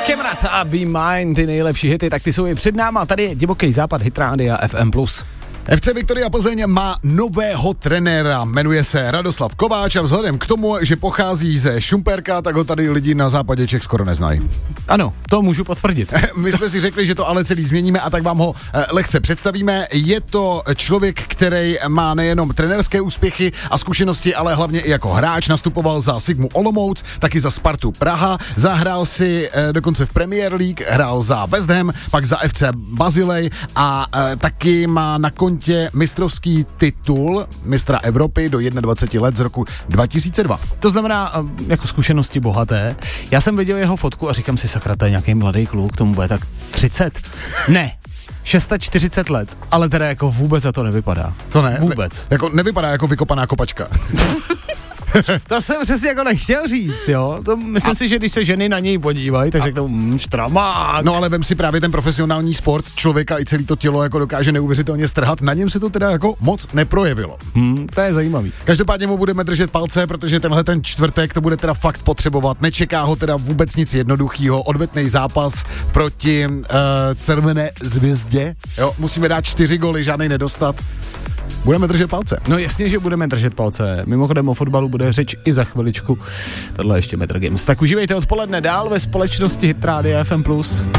Kemrat a Be Mine, ty nejlepší hity, tak ty jsou i před náma. Tady je Divoký západ, Hit Rádia FM+. FC Viktoria Plzeň má nového trenéra, jmenuje se Radoslav Kováč a vzhledem k tomu, že pochází ze Šumperka, tak ho tady lidi na západě Čech skoro neznají. Ano, to můžu potvrdit. My jsme si řekli, že to ale celý změníme a tak vám ho lehce představíme. Je to člověk, který má nejenom trenérské úspěchy a zkušenosti, ale hlavně i jako hráč. Nastupoval za Sigmu Olomouc, taky za Spartu Praha, zahrál si dokonce v Premier League, hrál za West Ham, pak za FC Bazilej a taky má na kontě mistrovský titul mistra Evropy do 21 let z roku 2002. To znamená jako zkušenosti bohaté. Já jsem viděl jeho fotku a říkám si, sakra, to je nějaký mladý kluk, tomu bude tak 30. Ne, 640 let, ale teda jako vůbec za to nevypadá. To ne? Vůbec. Jako nevypadá jako vykopaná kopačka. To jsem přesně jako nechtěl říct, jo. To myslím si, že když se ženy na něj podívají, tak řeknou, štramák. No ale vem si právě ten profesionální sport člověka i celý to tělo jako dokáže neuvěřitelně strhat. Na něm se to teda jako moc neprojevilo. To je zajímavý. Každopádně mu budeme držet palce, protože tenhle ten čtvrtek to bude teda fakt potřebovat. Nečeká ho teda vůbec nic jednoduchýho. Odvetný zápas proti Červené zvězdě. Jo, musíme dát 4 góly, žádnej nedostat. Budeme držet palce. No jasně, že budeme držet palce. Mimochodem o fotbalu bude řeč i za chviličku. Tohle ještě Metro Games. Tak užívejte odpoledne dál ve společnosti Hit Rádia FM+.